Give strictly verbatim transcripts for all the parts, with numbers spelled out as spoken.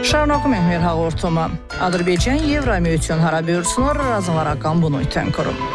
Շարունակում ենք մեր հաղորդումը։ Ադրբեջան-Եվրամիություն հարաբերությունները ռազմավարական բնույթ են կրում։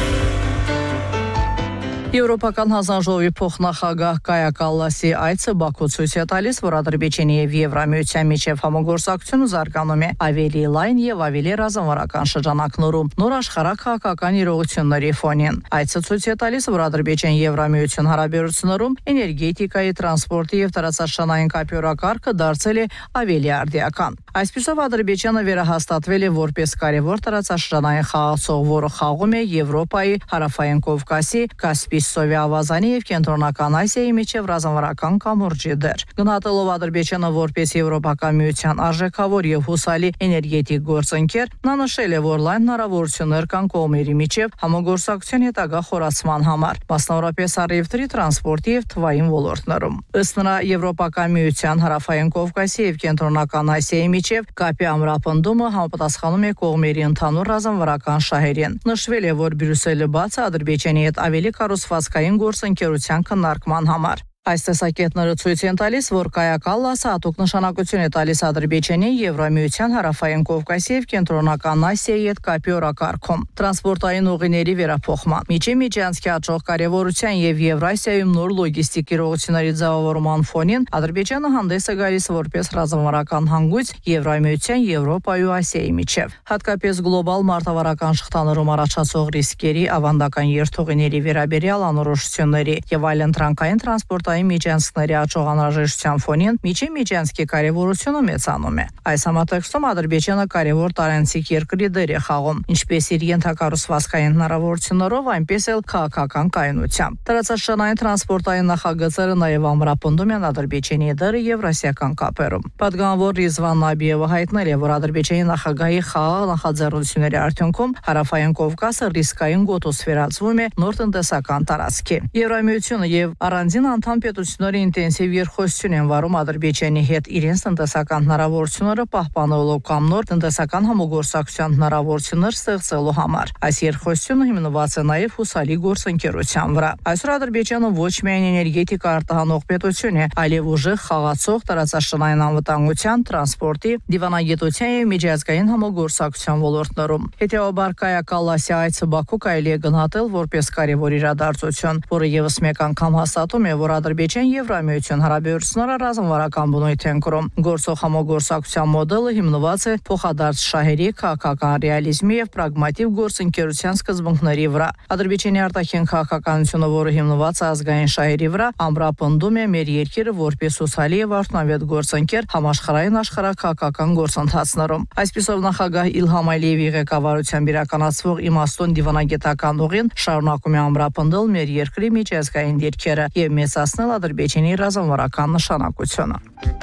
Եվրոպական հանձնաժողովի փոխնախագահ Կայա Կալլասի այցը Բաքու ցույց է տալիս, որ Ադրբեջանի եւ Եվրամիության միջև համագործակցությունը զարգանում է ավելի լայն եւ ավելի ռազմավարական շրջանակներում, նոր աշխարհակահաղական իրողությունների ֆոնին։ Այցը ցույց է տալիս, որ Ադրբեջան-Եվրամիություն հարաբերություններում էներգետիկայի, տրանսպորտի եւ տարածաշրջանային կապի օրակարգը դարձել է ավելի արդիական։ Այսպիսով Ադրբեջանը վերահաստատվել է որպես կարևոր տարածաշրջանային խաղացող, որը խաղում է Եվրոպայի, Հարավային Կովկասի, Կասպի Սովի ավազանի եւ Կենտրոնական Ասիայի միջև ռազմավարական կամուրջի դեր։ Գնահատելով Ադրբեջանը որպես Եվրոպական միության արժեքավոր եւ հուսալի էներգետիկ գործընկեր, նա նշել է, որ լայն հնարավորություններ կան կողմերի միջև համագործակցության հետագա խորացման համար, մասնավորապես առևտրի, տրանսպորտի եւ թվային ոլորտներում։ Ըստ նրա, Եվրոպական միության, Հարավային Կովկասի եւ Կենտրոնական Ասիայի միջև կապի ամրապնդումը համապատասխանում է կողմերի ընդհանուր ռազմավարական շահերին։ Նշվել է, որ Բրյուսելը բաց է Ադրբեջանի հետ ավելի կառուցվածքային գործընկերության քննարկման համար։ Այս տեսակետները ցույց են տալիս, որ Կայա Կալլասը հատուկ նշանակություն է տալիս Ադրբեջանի, Եվրամիության, Հարավային Կովկասի եւ Կենտրոնական Ասիայի հետ կապի օրակարգում, տրանսպորտային ուղիների վերափոխման, միջի-միջանցքի աճող կարևորության եւ Եվրասիայում նոր լոգիստիկ իրողությունների ձևավորման ֆոնին Ադրբեջանը հանդես է գալիս որպես ռազմավարական հանգույց Եվրամիության, Եվրոպայի ու Ասիայի միջև։ Հատկապես գլոբալ մարտավարական շղթաներում առաջացող ռիսկերի, ավանդական երթուղիների վերաբերյալ անորոշությունների եւ այլ ընտրանքային տրանսպորտ միջանցքների աճող անհրաժեշտության ֆոնին միջի-միջանցքի կարևորությունը մեծանում է։ Այս համատեքստում Ադրբեջանը կարևոր տարանցիկ երկրի դեր է խաղում, ինչպես իր ենթակառուցվածքային հնարավորություններով, այնպես էլ քաղաքական կայունությամբ։ Տարածաշրջանային տրանսպորտային նախագծերը նաև ամրապնդում են Ադրբեջանի դերը եվրասիական կապերում։ Պատգամավոր Ռիզվան Նաբիևը հայտնել է, որ Ադրբեջանի նախագահի խաղաղ նախաձեռնությունների արդյունքում Հարավային Կովկասը ռիսկային գոտուց վերածվում է նոր տնտեսական տարածքի։ Եվրամիությունը եւ առանձին անդամ պետությունները ինտենսիվ երկխոսություն են վարում Ադրբեջանի հետ իրենց տնտեսական հնարավորությունները պահպանելու կամ նոր տնտեսական համագործակցության հնարավորություններ ստեղծելու համար։ Այս երկխոսությունը հիմնված է նաև հուսալի գործընկերության վրա։ Այսօր Ադրբեջանը ոչ միայն էներգետիկա արտահանող պետություն է, այլև ուժեղ խաղացող տարածաշրջանային անվտանգության, տրանսպորտի, դիվանագիտության եւ միջազգային համագործակցության ոլորտներում։ Հետևաբար Կայա Կալլասի այցը Բաքու կարելի է գնահատել որպես կարևոր իրադարձություն, որը եւս մեկ անգամ հաստատում է, որ Ադրբեջան-Եվրամիություն հարաբերությունները ռազմավարական բնույթ են կրում։ Գործող համագործակցության մոդելը հիմնված է փոխադարձ շահերի, քաղաքական ռեալիզմի եւ պրագմատիկ գործընկերության սկզբունքների վրա։ Ադրբեջանի արտաքին քաղաքականությունը, որը հիմնված է ազգային շահերի վրա, ամրապնդում է մեր երկիրը որպես հուսալի եւ արդյունավետ գործընկեր համաշխարհային աշխարհակահաղական գործընթացներում։ Այսպիսով նախագահ Իլհամ Ալիևի ղեկավարությամբ իրականացվող իմաստուն դիվանագիտական ուղին շարունակում է ամրապնդել մեր երկրի միջազգային դիրքերը եւ մեծացնել Ադրբեջանի ռազմավարական նշանակությունը։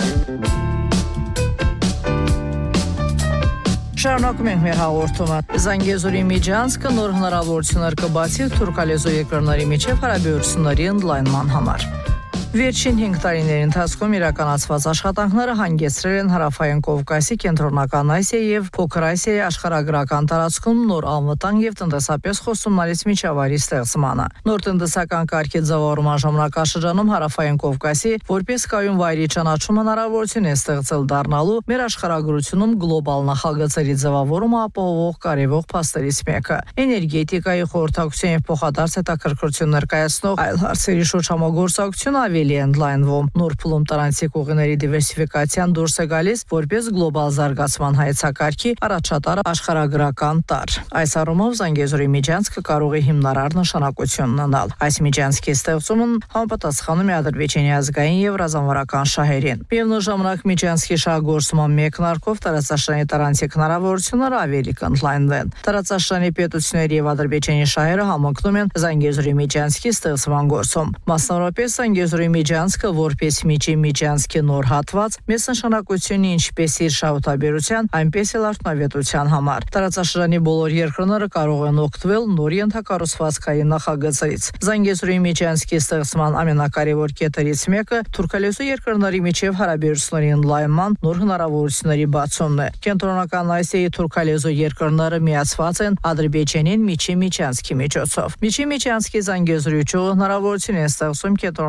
Շարունակում ենք մեր հաղորդումը։ Զանգեզուրի միջանցքը նոր հնարավորություններ կբացի թուրքալեզու երկրների միջև հարաբերությունների ընդլայնման համար։ Վերջին հինգ տարիների ընթացքում իրականացված աշխատանքները հանգեցրել են Հարավային Կովկասի, Կենտրոնական Ասիայի եւ Փոքր Ասիայի աշխարհագրական տարածքում նոր անվտանգ եւ տնտեսապես խոստումնալից միջավայրի ստեղծմանը։ Նոր տնտեսական կարգի ձևավորման ժամանակաշրջանում Հարավային Կովկասի որպես կայուն վայրի ճանաչում հնարավորություն է ստեղծել դառնալու մեր աշխարհագրությունում գլոբալ նախագծերի ձևավորումը ապահովող կարևոր փաստերից մեկը։ Էներգետիկայի, խորհրդակցության եւ փոխադարձ հետաքրքրություն ներկայացնող այլ հարցերի շուրջ համագործակցությունը ավելի ընդլայնվում։ Նոր փուլում տարանցիկ ուղիների դիվերսիֆիկացիան դուրս է գալիս որպես գլոբալ զարգացման հայեցակարգի առաջատար աշխարհագրական տարր։ Այս առումով Զանգեզուրի միջանցքը կարող է հիմնարար նշանակություն ունենալ։ Այս միջանցքի ստեղծումն համապատասխանում է Ադրբեջանի ազգային եւ ռազմավարական շահերին։ Միևնույն ժամանակ միջանցքի շահգործման մեկնարկով տարածաշրջանի տարանցիկ հնարավորությունները ավելի կընդլայնվեն։ Տարածաշրջանի պետությունների եւ Ադրբեջանի շահերը համընկնում են Զանգեզուրի միջանցքի ստեղծման գործում։ Մասնավորապես Զանգեզուրի միջանցքը որպես միջի միջանցքի նոր հատված մեծ նշանակություն ունի ինչպես իր շահութաբերության, այնպես էլ արդյունավետության համար։ Տարածաշրջանի բոլոր երկրները կարող են օգտվել նոր ենթակառուցվածքային նախագծերից։ Զանգեզուրի միջանցքի ստեղծման ամենակարևոր կետերից մեկը թուրքալեզու երկրների միջև հարաբերությունների ընդլայնման նոր հնարավորությունների բացումն է։ Կենտրոնական Ասիայի թուրքալեզու երկրները միացված են Ադրբեջանին միջի միջանցքի միջոցով։ Միջի միջանցքի Զանգեզուրի ճյուղը հնարավորություն է ստեղծում Կենտրոնական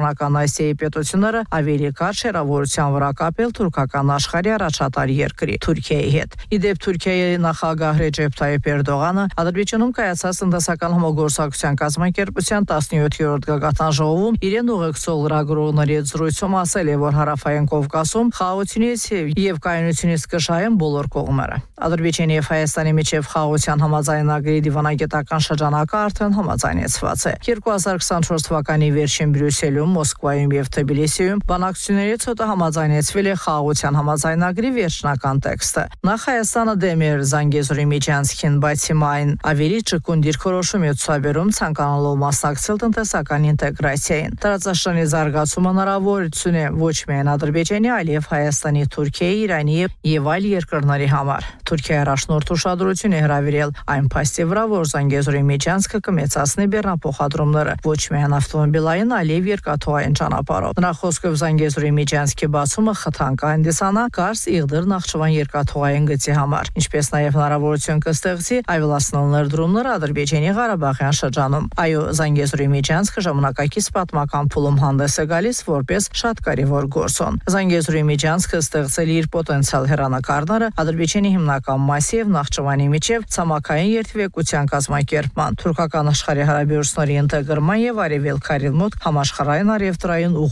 Ասիայի պետությունները ավելի կարճ հեռավորության վրա կապել թուրքական աշխարհի առաջատար երկրի Թուրքիայի հետ։ Իդեպ Թուրքիայի նախագահ Ռեջեփ Թայիփ Էրդողանը Ադրբեջանում կայացած տնտեսական համագործակցության կազմակերպության տասնյոթերորդ գագաթան ժողովում իրեն ուղեկցող լրագրողների հետ զրույցում ասել է, որ Հարավային Կովկասում խաղաղությունից եւ կայունությունից կշահեն բոլոր կողմերը։ Ադրբեջանի եւ Հայաստանի միջև խաղաղության համաձայնագրի դիվանագիտական շրջանակը արդեն համաձայնեցված է։ երկու հազար քսանչորս թվականի վերջին Բրյուսելում, Մոսկվայում եւ Թբիլիսիում բանակցություններից հետո համաձայնեցվել է խաղաղության համաձայնագրի վերջնական տեքստը։ Նախ Հայաստանը դեմ էր Զանգեզուրի Միջանցքին, բայց հիմա այն ավելի ճկուն դիրքորոշում է ցուցաբերում ցանկանալով մասնակցել տնտեսական ինտեգրացիային։ Տարածաշրջանի զարգացումը հնարավորություն է ոչ միայն Ադրբեջանի, այլև Հայաստանի, Թուրքիայի, Իրանի եւ այլ երկրների համար։ Թուրքիայի առաջնորդ ուշադրություն է հրավիրել այն փաստի վրա, որ Զանգեզուրի Միջանցքը կմեծացնի բեռնափոխադրումները ոչ միայն ավտոմոբիլային, այլև երկաթուղային ճանապարհով։ Նրա խոսքով Զանգեզուրի Միջանցքի բացումը խթան կհանդիսանա Կարս Իղդիր Նախճիվան երկաթուղային գծի համար, ինչպես նաև հնարավորություն կստեղծի ավելացնել ներդրումները Ադրբեջանի Ղարաբաղյան շրջանում։ Այո, Զանգեզուրի Միջանցքը ժամանակակից պատմական փուլում հանդես է գալիս որպես շատ կարևոր գործոն։ Զանգեզուրի Միջանցքը ստեղծել իր պոտենցիալ հեռանկարները Ադրբեջանի հիմնական մասի եւ Նախճիվանի միջև ցամաքային երթևեկության կազմակերպման, թուրքական աշխարհի հարաբերությունների ինտեգրման եւ արևելքարի մոտ համաշխարհային արևտրային